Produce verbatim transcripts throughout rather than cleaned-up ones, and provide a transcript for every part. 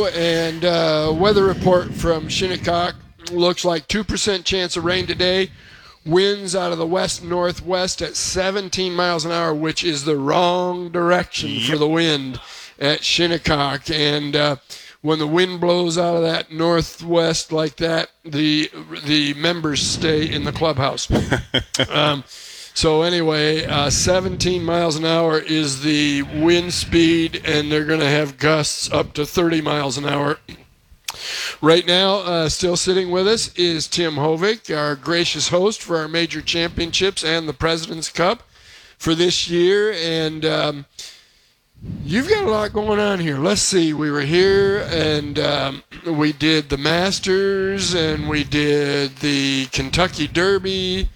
Joe, and uh, weather report from Shinnecock. Looks like two percent chance of rain today. Winds out of the west-northwest at seventeen miles an hour, which is the wrong direction yep. for the wind at Shinnecock. And uh, when the wind blows out of that northwest like that, the the members stay in the clubhouse. um, so anyway, uh, seventeen miles an hour is the wind speed, and they're going to have gusts up to thirty miles an hour. Right now, uh, still sitting with us is Tim Hovick, our gracious host for our major championships and the President's Cup for this year. And um, you've got a lot going on here. Let's see. We were here, and um, we did the Masters, and we did the Kentucky Derby,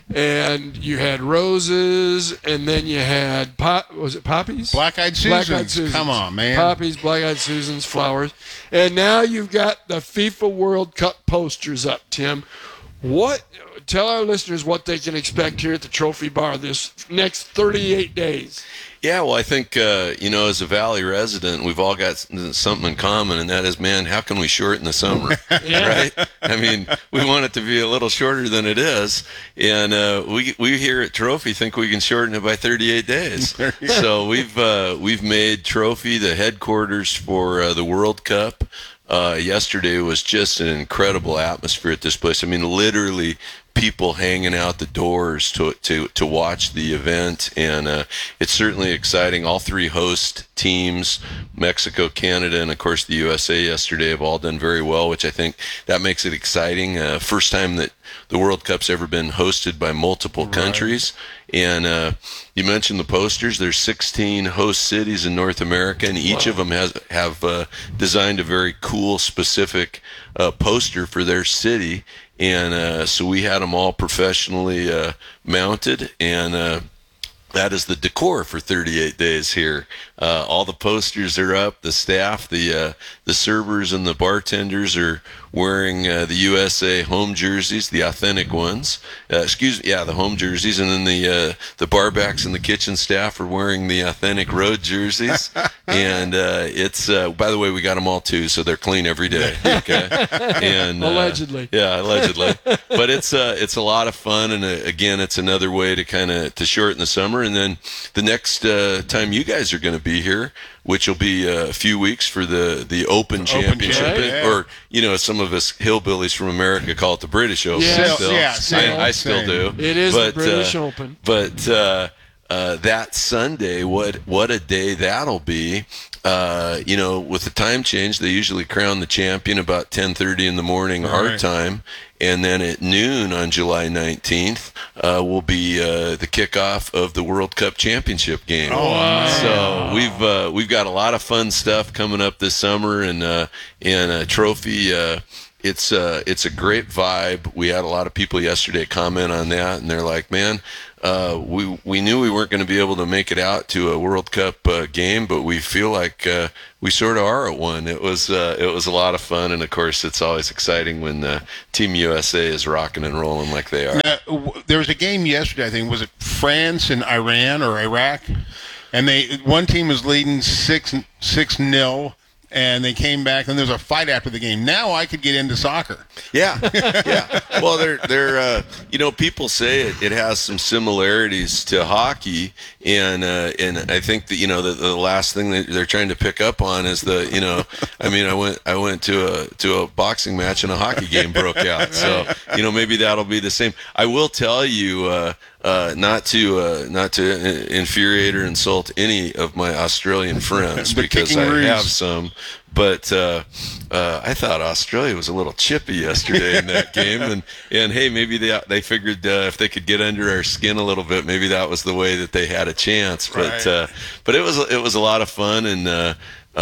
and you had roses, and then you had pop. Was it poppies? Black-eyed Susans. Black-eyed Susans. Come on, man. Poppies, black-eyed Susans, flowers, and now you've got the FIFA World Cup posters up, Tim. What? Tell our listeners what they can expect here at the Trophy Bar this next thirty-eight days. Yeah, well, I think, uh, you know, as a Valley resident, we've all got something in common, and that is, man, how can we shorten the summer, yeah. right? I mean, we want it to be a little shorter than it is, and uh, we we here at Trophy think we can shorten it by thirty-eight days. So we've uh, we've made Trophy the headquarters for uh, the World Cup. Uh, yesterday was just an incredible atmosphere at this place. I mean, literally people hanging out the doors to to to watch the event, and uh, it's certainly exciting. All three host teams, Mexico, Canada, and of course the U S A yesterday, have all done very well, which I think that makes it exciting. Uh, first time that the World Cup's ever been hosted by multiple right. countries. And uh, you mentioned the posters. There's sixteen host cities in North America, and each wow. of them has have uh, designed a very cool, specific uh, poster for their city. And uh, so we had them all professionally uh, mounted, and uh, that is the decor for thirty-eight days here. Uh, all the posters are up. The staff, the uh, the servers, and the bartenders are wearing uh, the U S A home jerseys, the authentic ones. Uh, excuse me, yeah, the home jerseys, and then the uh, the barbacks and the kitchen staff are wearing the authentic road jerseys. And uh, it's uh, by the way, we got them all too, so they're clean every day. Okay, and uh, allegedly, yeah, allegedly. But it's uh, it's a lot of fun, and uh, again, it's another way to kind of to shorten the summer. And then the next uh, time you guys are going to be here, which will be uh, a few weeks for the, the Open Championship, Open, yeah. or, you know, some of us hillbillies from America call it the British Open. Yeah, still. yeah same, I, I still same. do. It is but, the British uh, Open. But uh, uh, that Sunday, what what a day that'll be. Uh, you know, with the time change, they usually crown the champion about ten thirty in the morning All our right. time. And then at noon on July nineteenth uh, will be uh, the kickoff of the World Cup Championship game. Oh, wow. So we've uh, we've got a lot of fun stuff coming up this summer, and uh, and a trophy. Uh, it's uh, it's a great vibe. We had a lot of people yesterday comment on that, and they're like, "Man, uh, we we knew we weren't going to be able to make it out to a World Cup uh, game, but we feel like uh, we sort of are at one." It was uh, it was a lot of fun, and of course, it's always exciting when uh, Team U S A is rocking and rolling like they are. Now, w- there was a game yesterday. I think was it France and Iran or Iraq, and they one team was leading six six nil. And they came back, and there was a fight after the game. Now I could get into soccer. Yeah, yeah. Well, they're they're uh, you know, people say it, it has some similarities to hockey, and uh, and I think that, you know, the, the last thing that they're trying to pick up on is the, you know, I mean, I went I went to a to a boxing match and a hockey game broke out. So, you know, maybe that'll be the same. I will tell you. Uh, Uh, not to uh, not to infuriate or insult any of my Australian friends because I roos. have some, but uh, uh, I thought Australia was a little chippy yesterday in that game, and, and hey, maybe they they figured uh, if they could get under our skin a little bit, maybe that was the way that they had a chance. But right. uh, but it was it was a lot of fun, and uh,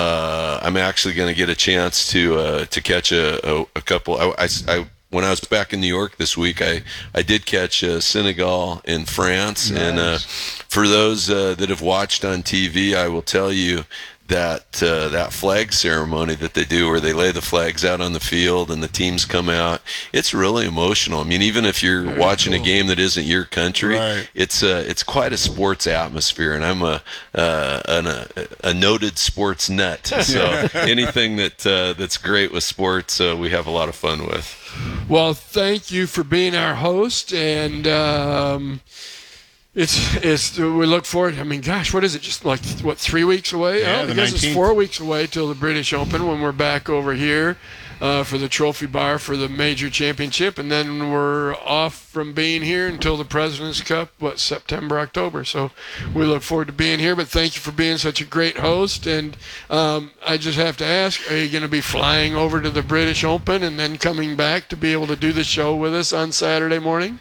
uh, I'm actually going to get a chance to uh, to catch a, a, a couple. I, I, I When I was back in New York this week, I, I did catch uh, Senegal in France. Nice. And uh, for those uh, that have watched on T V, I will tell you that uh, that flag ceremony that they do, where they lay the flags out on the field and the teams come out. It's really emotional. I mean, even if you're Very watching cool. a game that isn't your country, right. it's uh, it's quite a sports atmosphere. And I'm a uh, an, a, a noted sports nut, so anything that uh, that's great with sports, uh, we have a lot of fun with. Well, thank you for being our host, and um, it's it's we look forward. I mean, gosh, what is it? Just like what, three weeks away? Yeah, oh, the I guess nineteenth. It's four weeks away till the British Open, when we're back over here uh, for the trophy bar for the major championship, and then we're off from being here until the President's Cup, what, September, October. So we look forward to being here. But thank you for being such a great host. And um, I just have to ask: are you going to be flying over to the British Open and then coming back to be able to do the show with us on Saturday morning?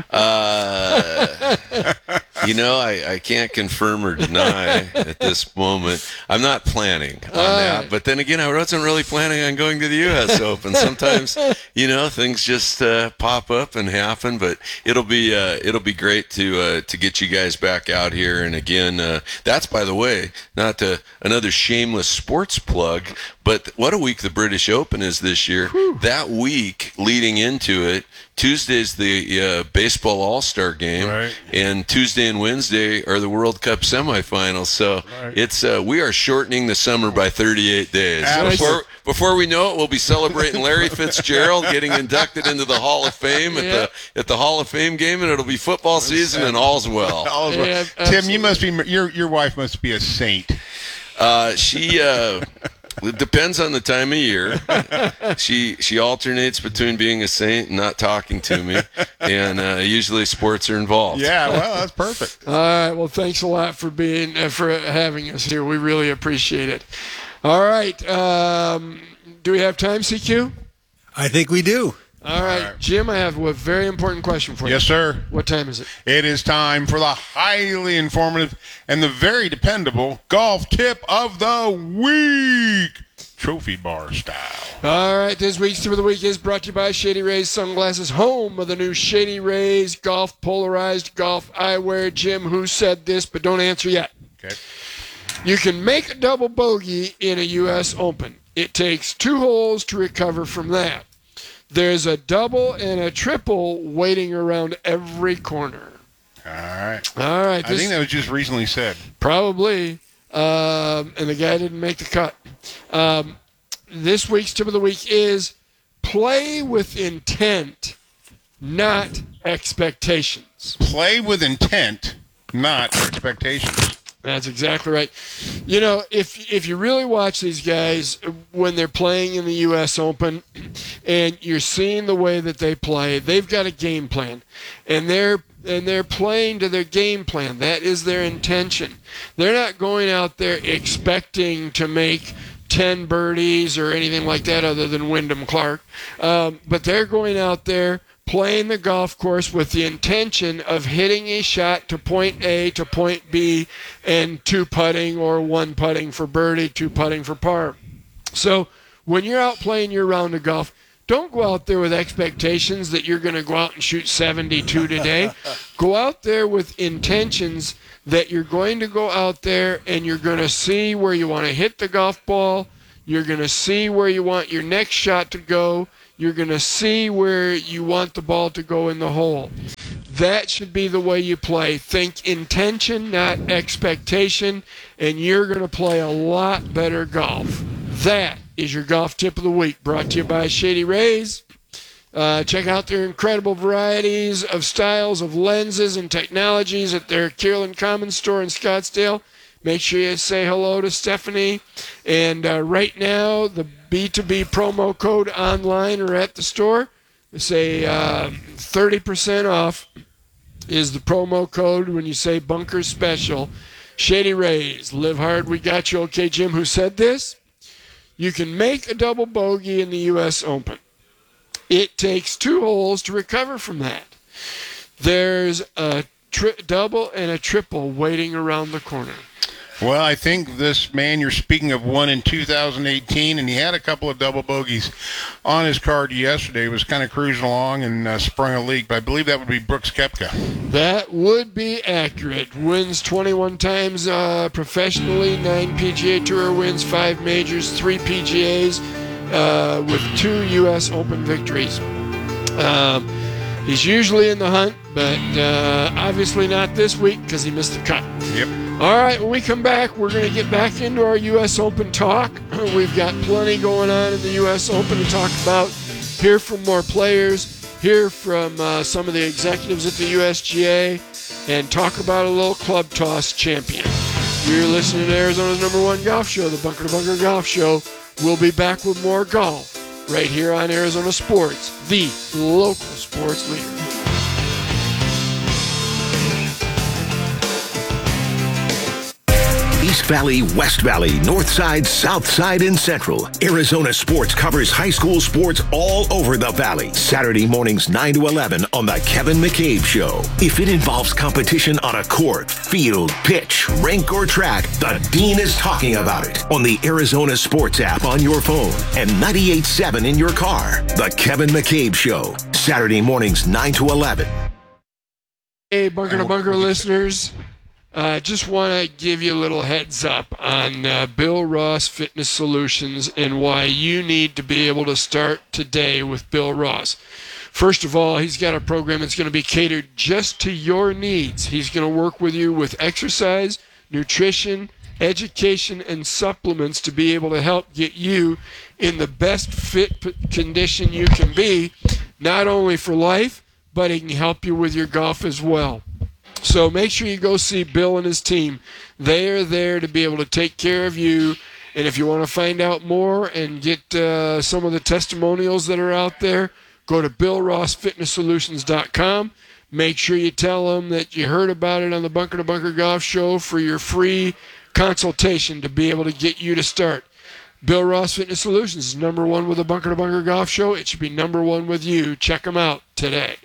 Uh, you know, I, I can't confirm or deny at this moment. I'm not planning on All that. right. But then again, I wasn't really planning on going to the U S Open. Sometimes, you know, things just uh, pop up and happen. But it'll be uh, it'll be great to uh, to get you guys back out here. And again, uh, that's, by the way, not to, another shameless sports plug, but what a week the British Open is this year. Whew. That week leading into it, Tuesday's the uh, baseball all-star game, right. and Tuesday and Wednesday are the World Cup semifinals. So right. it's uh, we are shortening the summer by thirty-eight days. Before, before we know it, we'll be celebrating Larry Fitzgerald getting inducted into the Hall of Fame at Yeah. the at the Hall of Fame game, and it'll be football season, and all's well. All's well. Yeah, Tim, you must be your your wife must be a saint. Uh, she. Uh, It depends on the time of year. She she alternates between being a saint and not talking to me, and uh, usually sports are involved. Yeah, well, that's perfect. All right. Well, thanks a lot for being uh, for having us here. We really appreciate it. All right. Um, do we have time, C Q? I think we do. All right. All right. Jim, I have a very important question for you. Yes, sir. What time is it? It is time for the highly informative and the very dependable golf tip of the week, trophy bar style. All right. This week's tip of the week is brought to you by Shady Rays Sunglasses, home of the new Shady Rays Golf Polarized Golf Eyewear. Jim, who said this? But don't answer yet. Okay. You can make a double bogey in a U S Open. It takes two holes to recover from that. There's a double and a triple waiting around every corner. All right. All right. I This, think that was just recently said. probably. Um, and the guy didn't make the cut. Um, this week's tip of the week is play with intent, not expectations. Play with intent, not expectations. That's exactly right. You know, if if you really watch these guys when they're playing in the U S Open and you're seeing the way that they play, they've got a game plan. And they're and they're playing to their game plan. That is their intention. They're not going out there expecting to make ten birdies or anything like that other than Wyndham Clark. Um, but they're going out there playing the golf course with the intention of hitting a shot to point A to point B and two putting or one putting for birdie, two putting for par. So when you're out playing your round of golf, don't go out there with expectations that you're going to go out and shoot seventy-two today. Go out there with intentions that you're going to go out there and you're going to see where you want to hit the golf ball. You're going to see where you want your next shot to go. You're going to see where you want the ball to go in the hole. That should be the way you play. Think intention, not expectation, and you're going to play a lot better golf. That is your golf tip of the week, brought to you by Shady Rays. Uh, check out their incredible varieties of styles of lenses and technologies at their Kierland Commons store in Scottsdale. Make sure you say hello to Stephanie. And uh, right now, the B two B promo code online or at the store, say uh, thirty percent off is the promo code when you say Bunker Special. Shady Rays, live hard, we got you. Okay, Jim, who said this? You can make a double bogey in the U S Open. It takes two holes to recover from that. There's a tri- double and a triple waiting around the corner. Well, I think this man you're speaking of won in two thousand eighteen, and he had a couple of double bogeys on his card yesterday. He was kind of cruising along and uh, sprung a leak, but I believe that would be Brooks Koepka. That would be accurate. Wins twenty-one times uh, professionally, nine P G A Tour wins, five majors, three P G As, uh, with two U S Open victories. Um, he's usually in the hunt, but uh, obviously not this week because he missed the cut. Yep. All right, when we come back, we're going to get back into our U S Open talk. We've got plenty going on in the U S Open to talk about. Hear from more players, hear from uh, some of the executives at the U S G A, and talk about a little club toss champion. You're listening to Arizona's number one golf show, the Bunker to Bunker Golf Show. We'll be back with more golf right here on Arizona Sports, the local sports leader. East Valley, West Valley, North Side, South Side, and Central. Arizona Sports covers high school sports all over the Valley. Saturday mornings nine to eleven on The Kevin McCabe Show. If it involves competition on a court, field, pitch, rink, or track, the Dean is talking about it on the Arizona Sports app on your phone and ninety-eight point seven in your car. The Kevin McCabe Show. Saturday mornings nine to eleven. Hey, Bunker to Bunker listeners. I uh, just want to give you a little heads up on uh, Bill Ross Fitness Solutions and why you need to be able to start today with Bill Ross. First of all, he's got a program that's going to be catered just to your needs. He's going to work with you with exercise, nutrition, education, and supplements to be able to help get you in the best fit p- condition you can be, not only for life, but he can help you with your golf as well. So make sure you go see Bill and his team. They are there to be able to take care of you. And if you want to find out more and get uh, some of the testimonials that are out there, go to bill ross fitness solutions dot com. Make sure you tell them that you heard about it on the Bunker to Bunker Golf Show for your free consultation to be able to get you to start. Bill Ross Fitness Solutions is number one with the Bunker to Bunker Golf Show. It should be number one with you. Check them out today.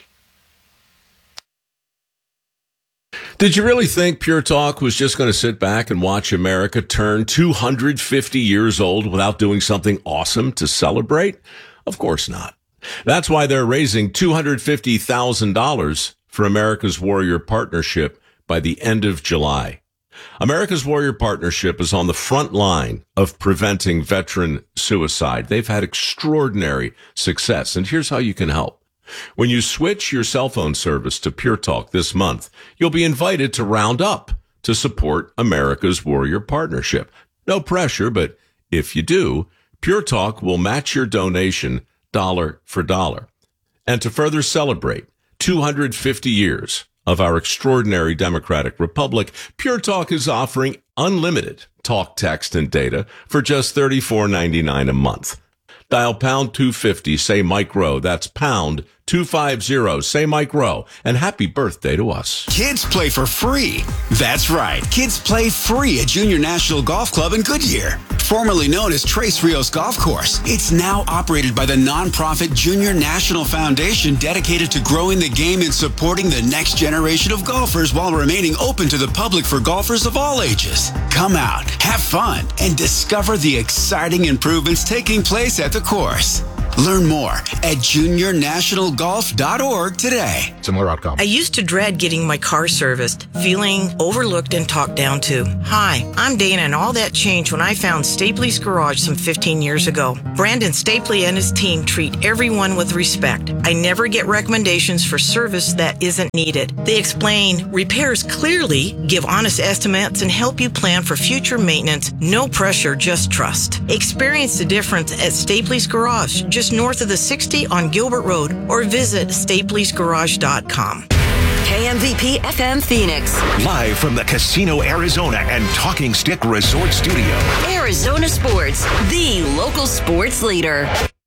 Did you really think Pure Talk was just going to sit back and watch America turn two hundred fifty years old without doing something awesome to celebrate? Of course not. That's why they're raising two hundred fifty thousand dollars for America's Warrior Partnership by the end of July. America's Warrior Partnership is on the front line of preventing veteran suicide. They've had extraordinary success, and here's how you can help. When you switch your cell phone service to Pure Talk this month, you'll be invited to round up to support America's Warrior Partnership. No pressure, but if you do, Pure Talk will match your donation dollar for dollar. And to further celebrate two hundred fifty years of our extraordinary democratic republic, Pure Talk is offering unlimited talk, text, and data for just thirty-four ninety-nine a month. Dial pound two fifty, say Mike Rowe. That's pound two fifty, say Mike Rowe. And happy birthday to us. Kids play for free. That's right. Kids play free at Junior National Golf Club in Goodyear, formerly known as Tres Rios Golf Course. It's now operated by the nonprofit Junior National Foundation, dedicated to growing the game and supporting the next generation of golfers while remaining open to the public for golfers of all ages. Come out, have fun, and discover the exciting improvements taking place at the course. Learn more at junior national golf dot org today. Similar outcome. I used to dread getting my car serviced, feeling overlooked and talked down to. Hi, I'm Dana, and all that changed when I found Stapley's Garage some fifteen years ago. Brandon Stapley and his team treat everyone with respect. I never get recommendations for service that isn't needed. They explain repairs clearly, give honest estimates, and help you plan for future maintenance. No pressure, just trust. Experience the difference at Stapley's Garage, just north of the sixty on Gilbert Road, or visit stapleys garage dot com. K M V P F M Phoenix. Live from the Casino Arizona and Talking Stick Resort Studio. Arizona Sports, the local sports leader.